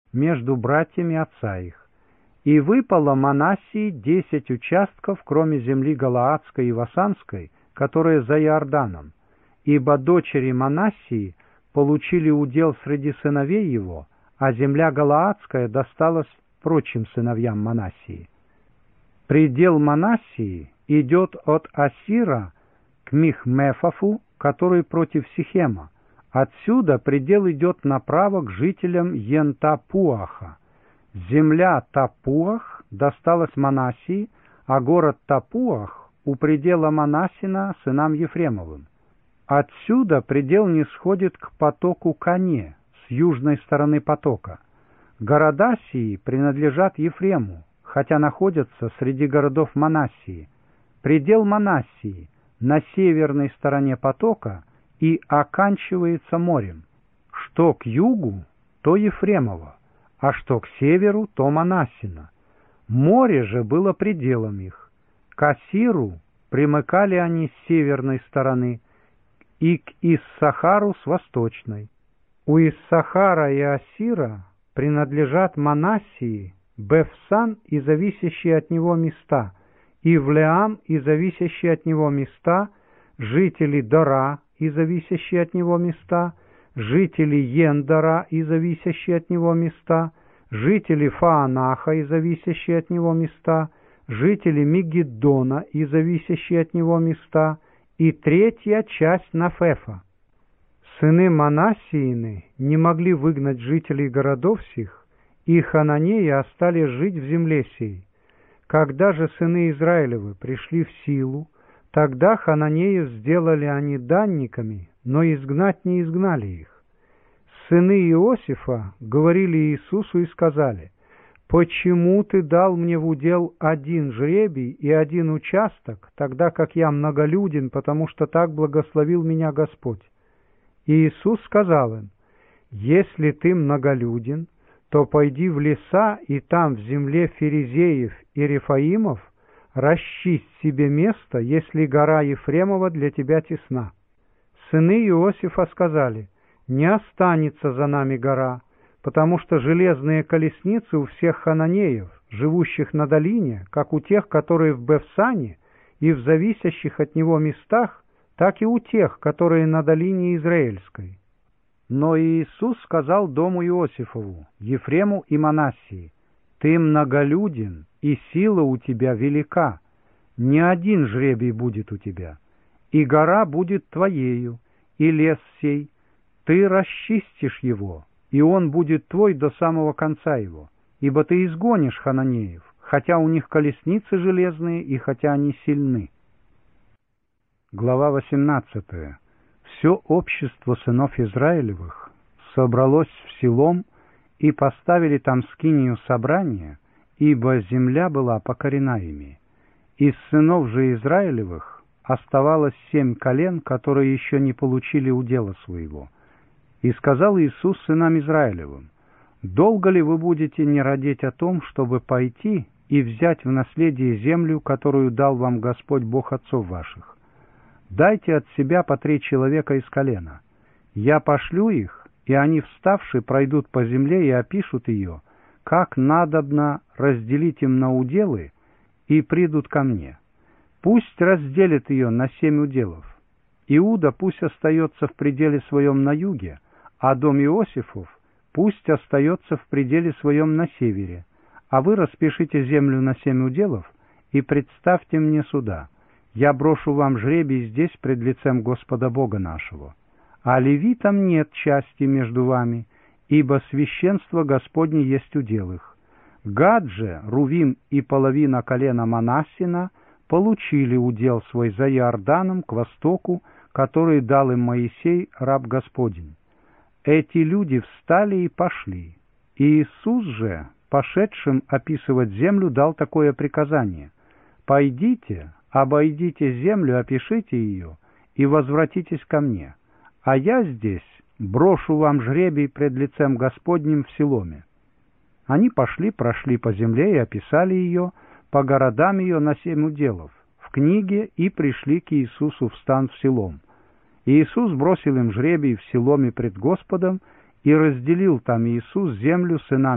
между братьями отца их. И выпало Манассии 10 участков, кроме земли Галаадской и Васанской, которая за Иорданом, ибо дочери Манассии получили удел среди сыновей его, а земля Галаадская досталась прочим сыновьям Манассии. Предел Манассии идет от Асира к Михмефафу, который против Сихема. Отсюда предел идет направо к жителям Йен-Тапуаха. Земля Тапуах досталась Манассии, а город Тапуах у предела Манассина сынам Ефремовым. Отсюда предел нисходит к потоку Кане с южной стороны потока. Города сии принадлежат Ефрему, хотя находятся среди городов Манассии. Предел Манассии на северной стороне потока и оканчивается морем. Что к югу, то Ефремово, а что к северу, то Манассина. Море же было пределом их. К Асиру примыкали они с северной стороны, и к Иссахару с восточной. У Иссахара и Асира принадлежат Манассии, Бефсан и зависящие от него места, Ивлеам и зависящие от него места, жители Дора и зависящие от него места, жители Ендора и зависящие от него места, жители Фаанаха и зависящие от него места, жители Мигиддона и зависящие от него места, и третья часть Нафефа. Сыны Манассиины не могли выгнать жителей городов сих, и хананеи остались жить в земле сей. Когда же сыны Израилевы пришли в силу, тогда хананеев сделали они данниками, но изгнать не изгнали их. Сыны Иосифа говорили Иисусу и сказали: «Почему ты дал мне в удел один жребий и один участок, тогда как я многолюден, потому что так благословил меня Господь?» И Иисус сказал им: «Если ты многолюден, то пойди в леса, и там, в земле Ферезеев и Рефаимов, расчисть себе место, если гора Ефремова для тебя тесна». Сыны Иосифа сказали: «Не останется за нами гора, потому что железные колесницы у всех хананеев, живущих на долине, как у тех, которые в Бефсане и в зависящих от него местах, так и у тех, которые на долине Израильской». Но Иисус сказал дому Иосифову, Ефрему и Манассии: «Ты многолюден, и сила у тебя велика. Не один жребий будет у тебя, и гора будет твоею, и лес сей. Ты расчистишь его, и он будет твой до самого конца его, ибо ты изгонишь хананеев, хотя у них колесницы железные, и хотя они сильны». Глава 18. Все общество сынов Израилевых собралось в Силом и поставили там скинию собрания, ибо земля была покорена ими. Из сынов же Израилевых оставалось 7 колен, которые еще не получили удела своего. И сказал Иисус сынам Израилевым: «Долго ли вы будете не радеть о том, чтобы пойти и взять в наследие землю, которую дал вам Господь Бог отцов ваших? Дайте от себя по 3 человека из колена. Я пошлю их, и они, вставши, пройдут по земле и опишут ее, как надобно разделить им на уделы, и придут ко мне. Пусть разделят ее на 7 уделов. Иуда пусть остается в пределе своем на юге, а дом Иосифов пусть остается в пределе своем на севере. А вы распишите землю на 7 уделов и представьте мне сюда. Я брошу вам жребий здесь пред лицем Господа Бога нашего. А левитам нет части между вами, ибо священство Господне есть удел их. Гад же, Рувим и половина колена Манассина получили удел свой за Иорданом к востоку, который дал им Моисей, раб Господень. Эти люди встали и пошли. И Иисус же, пошедшим описывать землю, дал такое приказание: «Пойдите, обойдите землю, опишите ее, и возвратитесь ко мне, а я здесь брошу вам жребий пред лицем Господним в Силоме». Они пошли, прошли по земле и описали ее, по городам ее на 7 уделов, в книге, и пришли к Иисусу в стан в Силом. И Иисус бросил им жребий в Силоме пред Господом, и разделил там Иисус землю сынам